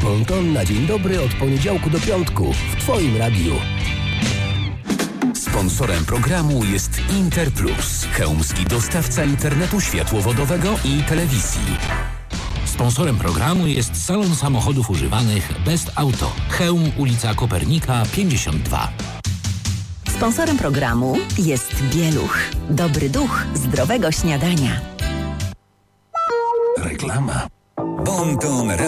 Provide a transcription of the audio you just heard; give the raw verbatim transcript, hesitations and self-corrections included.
Bon ton na dzień dobry od poniedziałku do piątku w Twoim radiu. Sponsorem programu jest Interplus, chełmski dostawca internetu światłowodowego i telewizji. Sponsorem programu jest salon samochodów używanych Best Auto, Chełm, ulica Kopernika pięćdziesiąt dwa. Sponsorem programu jest Bieluch. Dobry duch zdrowego śniadania. Reklama. Bon ton